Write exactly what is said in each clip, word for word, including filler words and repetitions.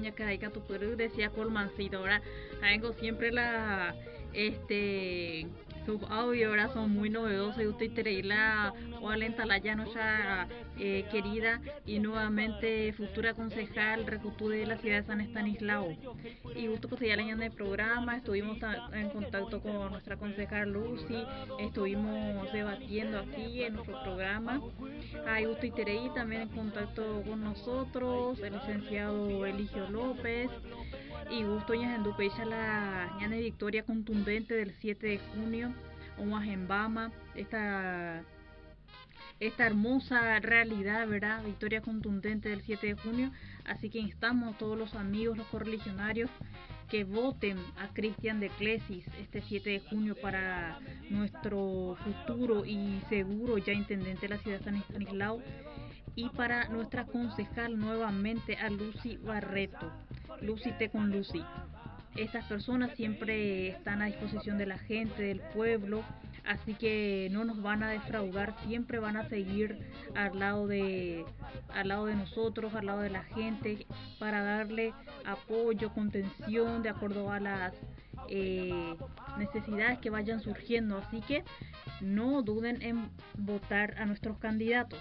cuña que hay que tu decía Colmancito, ahora tengo siempre la este sus audios ahora son muy novedosos y usted te la o alenta la ya nuestra eh, querida y nuevamente futura concejal Recutú de la ciudad de San Estanislao. Y justo que se ya en el programa estuvimos en contacto con nuestra concejal Lucy, estuvimos debatiendo aquí en nuestro programa. Hay justo y Terei también en contacto con nosotros, el licenciado Eligio López. Y gusto ya en Dupecha la ñane victoria contundente del siete de junio, en Bama, esta esta hermosa realidad, ¿verdad? Victoria contundente del siete de junio. Así que instamos a todos los amigos, los correligionarios, que voten a Cristian de Clesis este siete de junio para nuestro futuro y seguro ya intendente de la ciudad de San Estanislao, y para nuestra concejal nuevamente a Lucy Barreto. Lucy T con Lucy. Estas personas siempre están a disposición de la gente, del pueblo, así que no nos van a defraudar, siempre van a seguir al lado de al lado de nosotros, al lado de la gente, para darle apoyo, contención de acuerdo a las eh, necesidades que vayan surgiendo, así que no duden en votar a nuestros candidatos.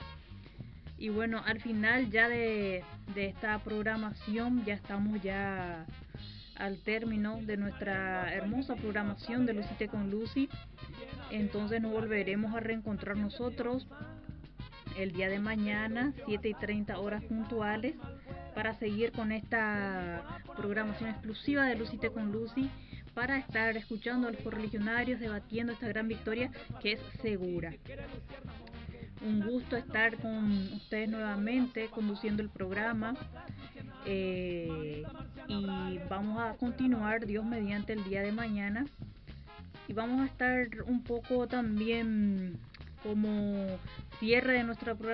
Y bueno, al final ya de, de esta programación ya estamos ya al término de nuestra hermosa programación de Lucite con Lucy. Entonces nos volveremos a reencontrar nosotros el día de mañana, siete y treinta horas puntuales, para seguir con esta programación exclusiva de Lucite con Lucy, para estar escuchando a los correligionarios debatiendo esta gran victoria que es segura. Un gusto estar con ustedes nuevamente conduciendo el programa. Eh, y vamos a continuar, Dios mediante, el día de mañana, y vamos a estar un poco también como cierre de nuestra programación